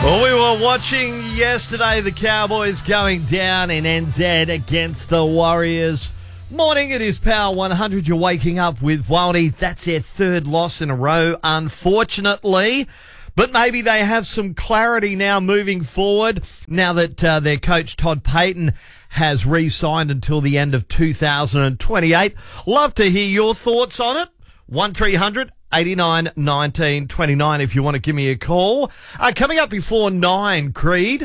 Well, we were watching yesterday the Cowboys going down in NZ against the Warriors. Morning, it is Power 100. You're waking up with Walney. That's their third loss in a row, unfortunately. But maybe they have some clarity now moving forward, now that their coach Todd Payten has re-signed until the end of 2028. Love to hear your thoughts on it. 1300 89 19 29 if you want to give me a call. Coming up before 9, Creed.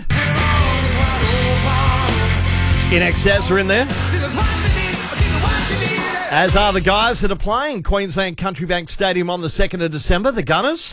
In Excess are in there. As are the guys that are playing Queensland Country Bank Stadium on the 2nd of December, the Gunners.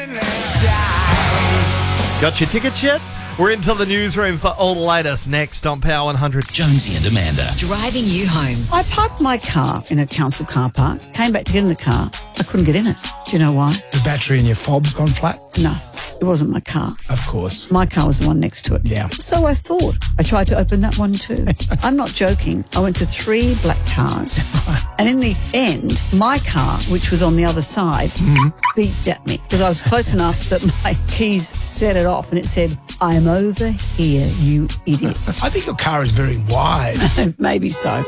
Got your tickets yet? We're into the newsroom for all the latest next on Power 100. Jonesy and Amanda. Driving you home. I parked my car in a council car park, came back to get in the car. I couldn't get in it. Do you know why? The battery in your fob's gone flat? No, it wasn't my car. Of course. My car was the one next to it. Yeah. So I thought. I tried to open that one too. I'm not joking. I went to 3 black cars. And in the end, my car, which was on the other side, beeped at me because I was close enough that my keys set it off and it said, "I'm over here, you idiot." I think your car is very wise. Maybe so.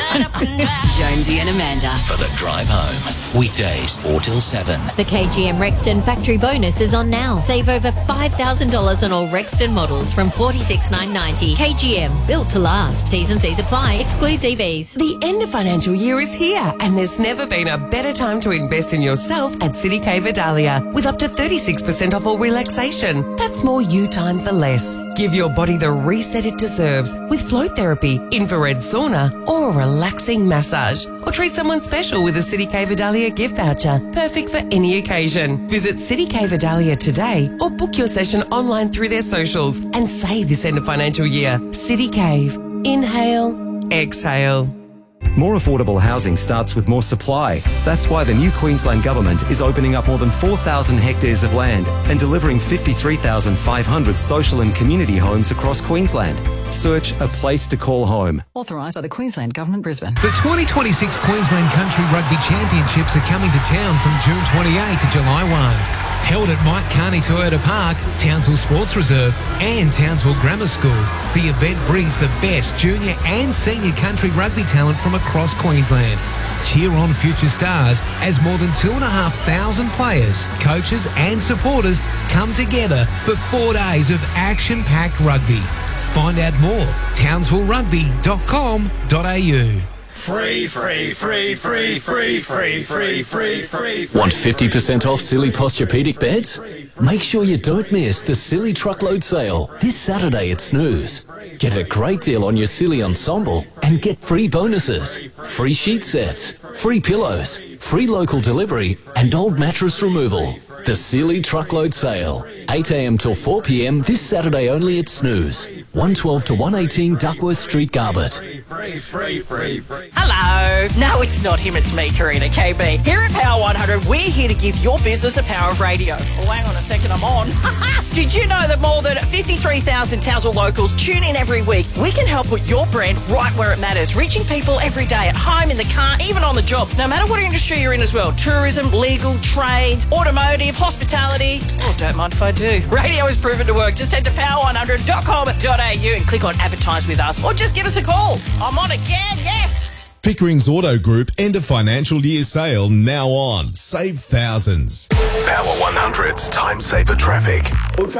Jonesy and Amanda. For the drive home. Weekdays 4 till 7. The KGM Rexton factory bonus is on now. Save over $5,000 on all Rexton models from $46,990. KGM, built to last. T's and C's apply. Excludes EVs. The end of financial year is here, and there's never been a better time to invest in yourself at City K Vidalia, with up to 36% off all relaxation. That's more you time for less. Give your body the reset it deserves with float therapy, infrared sauna, or a relaxing massage. Or treat someone special with a City K Vidalia gift voucher, perfect for any occasion. Visit City K Vidalia today or book your session online through their socials and save this end of financial year. City Cave. Inhale, exhale. More affordable housing starts with more supply. That's why the new Queensland Government is opening up more than 4,000 hectares of land and delivering 53,500 social and community homes across Queensland. Search a place to call home. Authorised by the Queensland Government, Brisbane. The 2026 Queensland Country Rugby Championships are coming to town from June 28 to July 1. Held at Mike Carney Toyota Park, Townsville Sports Reserve and Townsville Grammar School, the event brings the best junior and senior country rugby talent from across Queensland. Cheer on future stars as more than 2,500 players, coaches and supporters come together for 4 days of action-packed rugby. Find out more, townsvilleRugby.com.au. Want 50% off Silly Posturepedic beds? Make sure you don't miss the Silly Truckload Sale this Saturday at Snooze. Get a great deal on your Silly Ensemble and get free bonuses, free sheet sets, free pillows, free local delivery and old mattress removal. The Silly Truckload Sale, 8 a.m. till 4 p.m. this Saturday only at Snooze, 112 to 118 Duckworth Street, Garbett. Hello. No, it's not him, it's me, Karina KB. Here at Power 100, we're here to give your business the power of radio. Oh, hang on a second, I'm on. Did you know that more than 53,000 Townsville locals tune in every week? We can help put your brand right where it matters, reaching people every day, at home, in the car, even on the job. No matter what industry you're in as well. Tourism, legal, trades, automotive, hospitality. Oh, don't mind if I do. Radio is proven to work. Just head to power100.com.au and click on advertise with us, or just give us a call. I'm on again, yes! Pickering's Auto Group end of financial year sale now on. Save thousands. Power 100's Time Saver Traffic.